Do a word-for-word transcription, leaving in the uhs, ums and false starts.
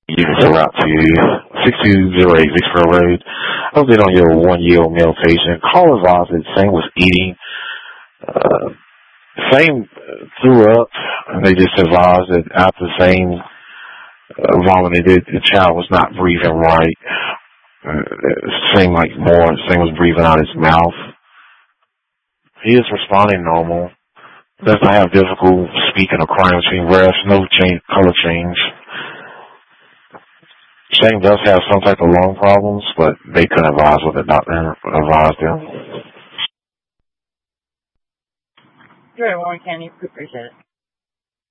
You can fill out to six two zero eight Vicksburg Road. Update on your one-year-old male patient. Call advised that same was eating. Uh, same threw up. They just advised that after the same uh, vomited, the child was not breathing right. Uh, it seemed like more, same was breathing out his mouth. He is responding normal. Does not have difficult speaking or crying between breaths. No change, color change. Shane does have some type of lung problems, but they couldn't advise what the doctor advised them. Good morning, Kenny. Appreciate it.